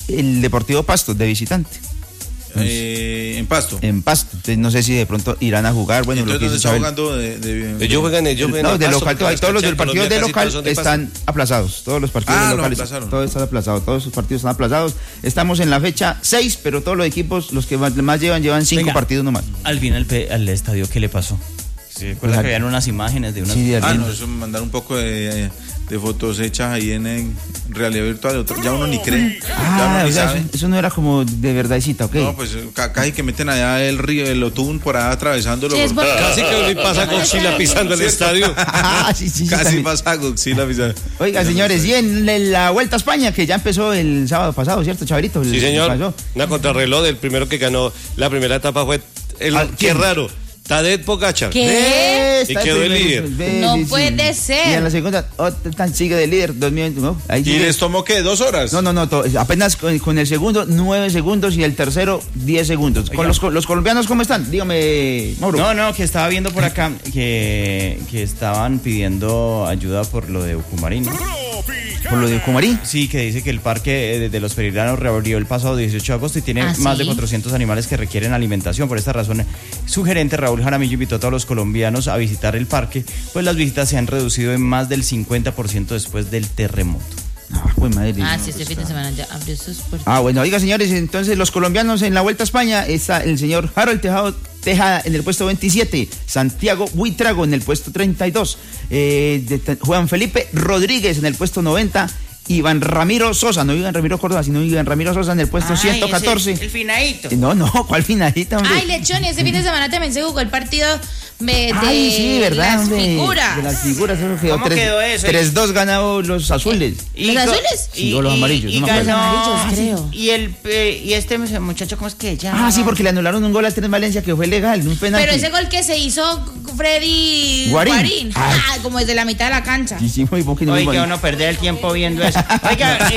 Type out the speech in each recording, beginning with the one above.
el Deportivo Pasto de visitante. En Pasto. En Pasto. Entonces no sé si de pronto irán a jugar. Bueno, entonces, lo que está jugando ellos juegan no, de local, todos los del partido de local están aplazados. Todos los partidos de locales, todos están aplazados, todos sus partidos están aplazados. Estamos en la fecha 6, pero todos los equipos, los que más llevan 5 partidos nomás. Al final al estadio, ¿qué le pasó? ¿Se acuerdan que habían unas imágenes de unas... Sí, no, eso me mandaron un poco de fotos hechas ahí en realidad virtual, ya uno ni cree. O sea, eso no era como de verdadcita, ¿ok? No, pues casi que meten allá el río, el Otún por allá atravesándolo. Sí, casi que pasa Godzilla pisando el estadio. Sí, casi pasa Godzilla pisando. Oiga, señores, y en la Vuelta a España, que ya empezó el sábado pasado, ¿cierto, Chavarito? Sí, señor. Una contrarreloj, el primero que ganó la primera etapa fue qué raro, Tadej Pogačar. ¿Qué? Y quedó el líder. No puede ser. Y en la segunda, sigue de líder, 2 minutos, ¿no? Ahí ¿y les tomó qué? ¿2 horas? No, apenas con el segundo, 9 segundos y el tercero, 10 segundos. Con los colombianos, ¿cómo están? Dígame, Mauro. No, que estaba viendo por acá que estaban pidiendo ayuda por lo de Ucumarín, ¿no? ¿Por lo de Ucumarí? Sí, que dice que el parque de los Peregrinos reabrió el pasado 18 de agosto y tiene más de 400 animales que requieren alimentación. Por esta razón, su gerente Raúl Jaramillo invitó a todos los colombianos a visitar el parque, pues las visitas se han reducido en más del 50% después del terremoto. Madre. Sí, este fin de semana ya abrió sus puertas. Bueno, oiga, señores, entonces los colombianos en la Vuelta a España está el señor Harold Tejada en el puesto 27, Santiago Buitrago en el puesto 32, Juan Felipe Rodríguez en el puesto 90, Iván Ramiro Sosa, no Iván Ramiro Córdoba, sino Iván Ramiro Sosa en el puesto 114. El finadito. No, ¿cuál finadito, hombre? Lechón, ese fin de semana también se jugó el partido de ¿verdad, las figuras. De las figuras, ¿Cómo quedó eso? 3-2 ganaron los azules. ¿Los azules? Sí, o los amarillos. Y ganó, creo. Y este muchacho, ¿cómo es que llama? Sí, porque le anularon un gol al Tren Valencia que fue legal, un penalti. Pero ese gol que se hizo Freddy Guarín. Como desde la mitad de la cancha. Sí, muy poquito. Oye, que uno perder el tiempo viendo eso. Oiga,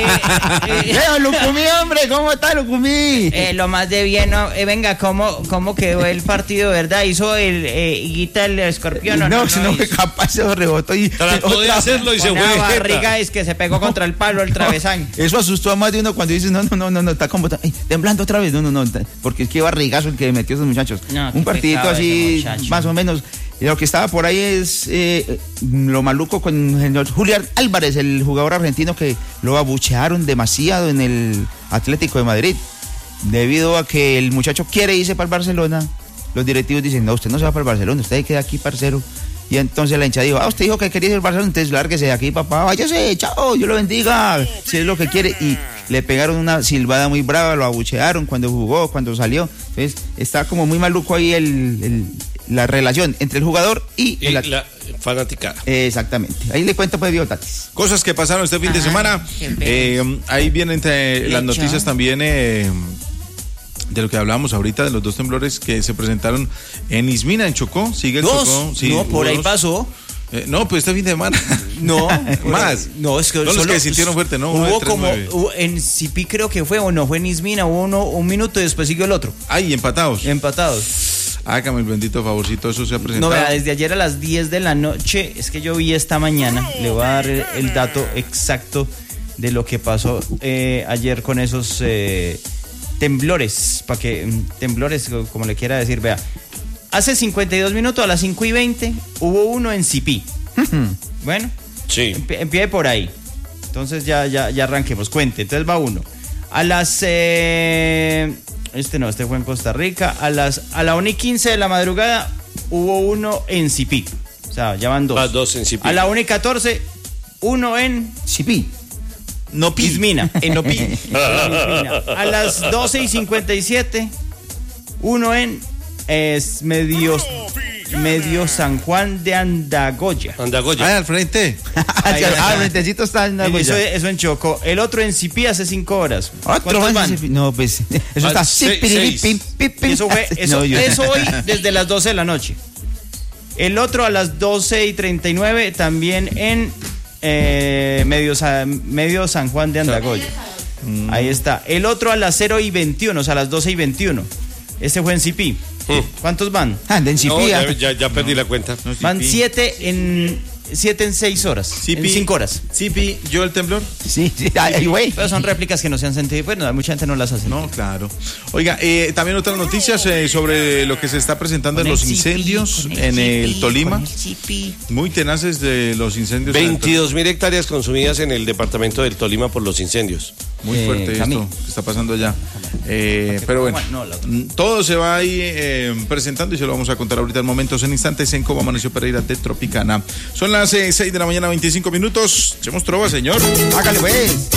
Lucumí, hombre, ¿cómo está Lucumí? Lo más de bien, venga, ¿cómo quedó el partido, verdad? Hizo el Higuita el escorpión, no fue capaz, se rebotó y trató de hacerlo y se fue. La barriga es que se pegó contra el palo, el travesaño. Eso asustó a más de uno cuando dice, no, está como temblando otra vez, no, porque es que barrigazo el que metió esos muchachos. Un partidito así, más o menos. Lo que estaba por ahí es lo maluco con el señor Julián Álvarez, el jugador argentino que lo abuchearon demasiado en el Atlético de Madrid. Debido a que el muchacho quiere irse para el Barcelona, los directivos dicen, no, usted no se va para el Barcelona, usted queda aquí, parcero. Y entonces la hincha dijo, usted dijo que quería ir al Barcelona, entonces lárguese de aquí, papá, váyase, chao, Dios lo bendiga, si es lo que quiere. Y le pegaron una silbada muy brava, lo abuchearon cuando jugó, cuando salió. Entonces está como muy maluco ahí la relación entre el jugador y la fanaticada. Exactamente. Ahí le cuento pues Biotatis. Cosas que pasaron este fin de semana. Ahí vienen las noticias también de lo que hablábamos ahorita, de los 2 temblores que se presentaron en Ismina, en Chocó. Sigue el Chocó. Sí, no, por ahí pasó. No, pues este fin de semana. No, más. No, es que no, los que sintieron fuerte, ¿no? Hubo en Cipí creo que fue, o no, fue en Ismina, hubo un minuto y después siguió el otro. Empatados. Hágame el bendito favorcito, eso se ha presentado. No, vea, desde ayer a las 10 de la noche, es que yo vi esta mañana, le voy a dar el dato exacto de lo que pasó ayer con esos temblores, temblores, como le quiera decir, vea. Hace 52 minutos, a las 5:20, hubo uno en Cipí. Bueno, sí. Empiece por ahí. Entonces ya arranquemos, cuente. Entonces va uno. A las... Este fue en Costa Rica. A la 1:15 de la madrugada hubo uno en Cipí. O sea, ya van 2. 2 en Cipí. A la 1:14, uno en Cipí. Ismina, en Nopí. A las 12:57, uno en medio San Juan de Andagoya. Al frente. Al frentecito está Andagoya. Eso en Chocó. El otro en Cipí hace 5 horas. ¿Cuántos van? No, pues eso está 6. Eso hoy desde las 12 de la noche. El otro a las 12:39 también en medio San Juan de Andagoya. Ahí está. El otro a las 0:21, o sea, a las 12:21. Este fue en Cipí. ¿Cuántos van? En Cipí. Ya perdí la cuenta. Van 7 en 7 en 6 horas. En 5 horas. Zipi, ¿yo el temblor? Sí, güey. Pero son réplicas que no se han sentido. Bueno, mucha gente no las hace. No, claro. Oiga, también otras noticias sobre lo que se está presentando en los incendios en el Tolima. Muy tenaces de los incendios. 22.000 hectáreas consumidas en el departamento del Tolima por los incendios. Muy fuerte esto que está pasando allá. Pero bueno, todo se va ahí presentando y se lo vamos a contar ahorita en momentos, en instantes, en Cómo Amaneció Pereira de Tropicana. Son las 6 de la mañana, 25 minutos. Echemos trova, señor. Hágale, pues.